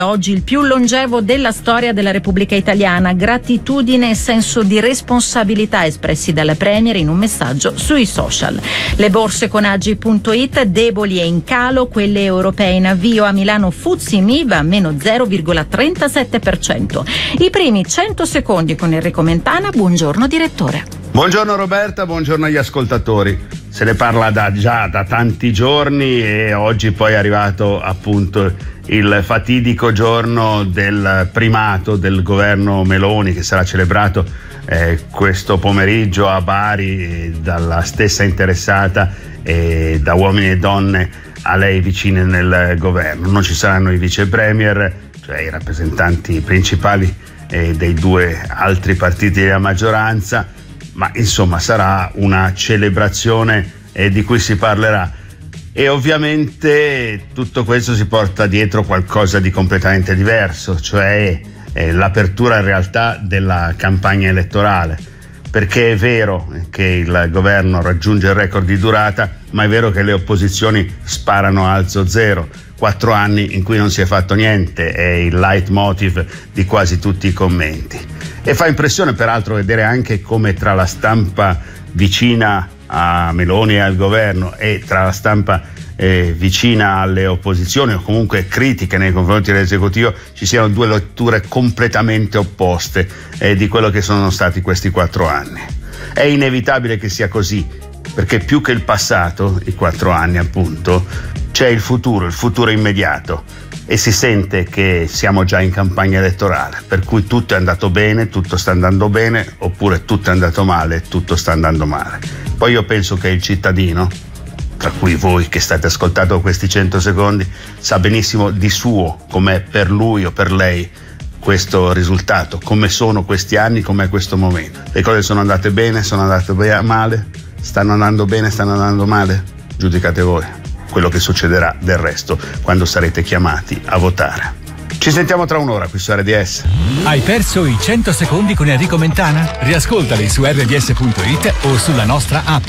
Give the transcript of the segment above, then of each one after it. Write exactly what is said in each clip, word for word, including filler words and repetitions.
Oggi il più longevo della storia della Repubblica Italiana, gratitudine e senso di responsabilità espressi dalla Premier in un messaggio sui social. Le borse con Agi punto it deboli e in calo, quelle europee in avvio. A Milano Fuzzi Miva meno zero virgola trentasette per cento. I primi cento secondi con Enrico Mentana. Buongiorno direttore. Buongiorno Roberta, buongiorno agli ascoltatori. Se ne parla da già da tanti giorni e oggi poi è arrivato appunto il fatidico giorno del primato del governo Meloni, che sarà celebrato eh, questo pomeriggio a Bari eh, dalla stessa interessata e eh, da uomini e donne a lei vicine nel governo. Non ci saranno i vice premier, cioè i rappresentanti principali eh, dei due altri partiti della maggioranza, ma insomma sarà una celebrazione eh, di cui si parlerà. E ovviamente tutto questo si porta dietro qualcosa di completamente diverso, cioè eh, l'apertura in realtà della campagna elettorale, perché è vero che il governo raggiunge il record di durata, ma è vero che le opposizioni sparano a alzo zero. Quattro anni in cui non si è fatto niente è il leitmotiv di quasi tutti i commenti. E fa impressione peraltro vedere anche come tra la stampa vicina a Meloni e al governo e tra la stampa eh, vicina alle opposizioni o comunque critiche nei confronti dell'esecutivo ci siano due letture completamente opposte eh, di quello che sono stati questi quattro anni. È inevitabile che sia così, perché più che il passato, i quattro anni appunto, c'è il futuro, il futuro immediato, e si sente che siamo già in campagna elettorale, per cui tutto è andato bene, tutto sta andando bene, oppure tutto è andato male, tutto sta andando male. Poi io penso che il cittadino, tra cui voi che state ascoltando questi cento secondi, sa benissimo di suo com'è per lui o per lei questo risultato, come sono questi anni, com'è questo momento. Le cose sono andate bene, sono andate male, stanno andando bene, stanno andando male? Giudicate voi quello che succederà del resto quando sarete chiamati a votare. Ci sentiamo tra un'ora qui su R D S. Hai perso i cento secondi con Enrico Mentana? Riascoltali su R D S punto it o sulla nostra app.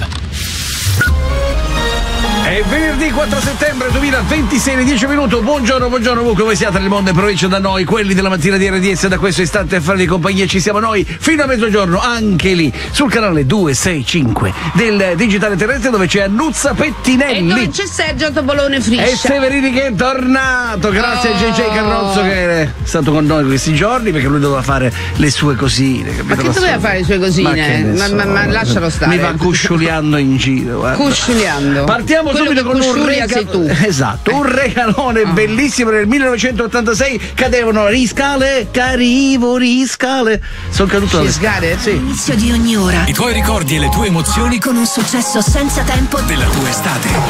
È venerdì quattro settembre duemilaventisei, le dieci minuti. Buongiorno, buongiorno, ovunque voi siate nel mondo e provincia da noi, quelli della mattina di R D S. Da questo istante a farvi compagnia ci siamo noi fino a mezzogiorno, anche lì sul canale duecentosessantacinque del digitale terrestre, dove c'è Annuzza Pettinelli e dove c'è Sergio Tobolone Friscia e Severini che è tornato. Grazie oh. a J J Carrozzo che è stato con noi questi giorni, perché lui doveva fare le sue cosine, capito? Ma che doveva fare le sue cosine? Ma, ma, ma, ma lascialo stare. Mi va cusciuliando in giro, guarda. Cusciuliando. Partiamo subito con un regalo, esatto, un regalone oh. bellissimo. Nel millenovecentottantasei cadevano riscale, carivo riscale. Sono caduto dalle scale? Sì. L'inizio di ogni ora. I tuoi ricordi e le tue emozioni con un successo senza tempo della tua estate.